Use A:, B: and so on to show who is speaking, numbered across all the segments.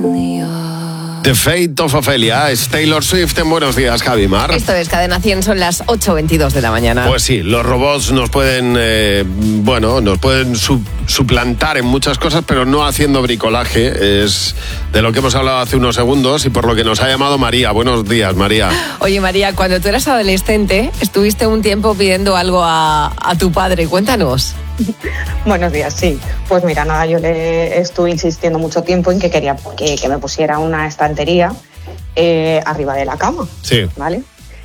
A: The Fate of Ophelia es Taylor Swift en Buenos Días, Javi Mar.
B: Esto es Cadena 100, son las 8:22 de la mañana.
A: Pues sí, los robots nos pueden, suplantar en muchas cosas, pero no haciendo bricolaje. Es de lo que hemos hablado hace unos segundos y por lo que nos ha llamado María. Buenos días, María.
B: Oye, María, cuando tú eras adolescente, estuviste un tiempo pidiendo algo a tu padre. Cuéntanos.
C: Buenos días, sí. Pues mira, nada, yo le estuve insistiendo mucho tiempo en que quería que me pusiera una estantería arriba de la cama.
A: Sí.
C: ¿Vale?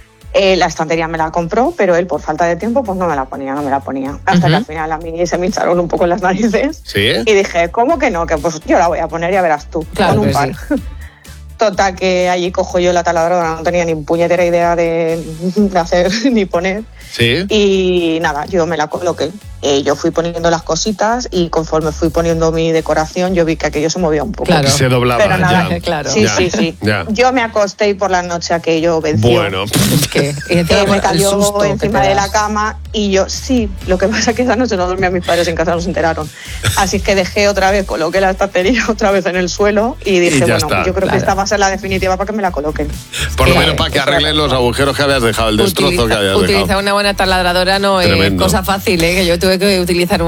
C: La estantería me la compró, pero él por falta de tiempo pues no me la ponía. Hasta que al final a mí se me hincharon un poco las narices.
A: ¿Sí?
C: Y dije, ¿cómo que no? Que pues yo la voy a poner, ya verás tú,
B: claro,
C: con un par.
B: Sí.
C: Total, que allí cojo yo la taladradora, no tenía ni puñetera idea de hacer ni poner.
A: Sí.
C: Y nada, yo me la coloqué. Yo fui poniendo las cositas y conforme fui poniendo mi decoración, yo vi que aquello se movía un poco.
B: Claro.
A: Se doblaba.
C: Pero nada,
A: ya.
B: Claro.
C: Sí,
A: Ya.
C: sí.
A: Ya.
C: Yo me acosté y por la noche aquello venció.
A: Bueno,
B: Es que
C: Me cayó
B: el susto que
C: encima
B: te
C: de la
B: das.
C: cama y yo, sí, lo que pasa es que esa noche no dormía, mis padres en casa no se enteraron. Así que dejé otra vez, coloqué la estantería otra vez en el suelo y dije,
A: ya
C: bueno,
A: está.
C: yo creo que esta va a ser la definitiva para que me la coloquen.
A: por lo
B: Sí,
A: menos para que arreglen los agujeros que habías dejado, el destrozo que habías
B: Utilizar
A: dejado.
B: una buena taladradora no
A: Tremendo.
B: es cosa fácil, que yo tuve que utilizar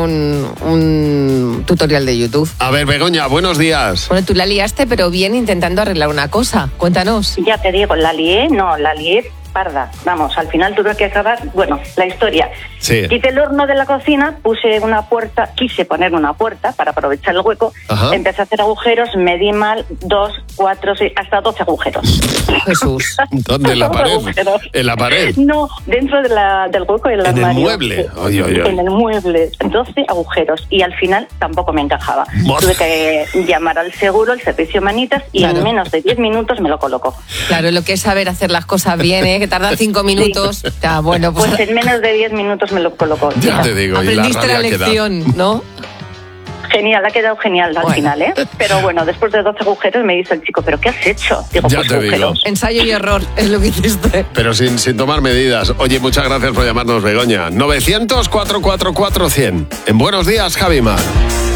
B: un tutorial de YouTube.
A: A ver, Begoña, buenos días.
B: Bueno, tú la liaste, pero bien intentando arreglar una cosa. Cuéntanos.
D: Ya te digo, la lié parda. Vamos, al final tuve que acabar, bueno, la historia.
A: Sí.
D: Quité el horno de la cocina, puse una puerta, quise poner una puerta para aprovechar el hueco,
A: Ajá.
D: empecé a hacer agujeros, me di mal, 2, 4, 6, hasta 12 agujeros.
B: Jesús.
A: ¿Dónde? ¿En la pared?
D: Agujeros.
A: ¿En la pared?
D: No, dentro del hueco del
A: ¿En el
D: armario.
A: mueble? Ay, ay, ay.
D: En el mueble, 12 agujeros. Y al final tampoco me encajaba.
A: Madre.
D: Tuve que llamar al seguro, el servicio Manitas, y
B: Claro.
D: en menos de 10 minutos me lo colocó.
B: Claro, lo que es saber hacer las cosas bien, que tarda 5 minutos. Ya, bueno, pues,
D: Pues en menos de 10 minutos me lo colocó.
A: Ya te digo, y la
B: aprendiste la
A: rabia que da.
B: lección, ¿no?
D: Genial, ha quedado genial al
B: Bueno.
D: final, ¿eh? Pero bueno, después de 12 agujeros me dice el chico, ¿pero qué has hecho? Digo,
A: Ya
D: pues
A: te digo.
D: agujeros.
B: Ensayo y error es lo que hiciste.
A: Pero sin tomar medidas. Oye, muchas gracias por llamarnos, Begoña. 900-444-100. En Buenos Días, Javi Mar.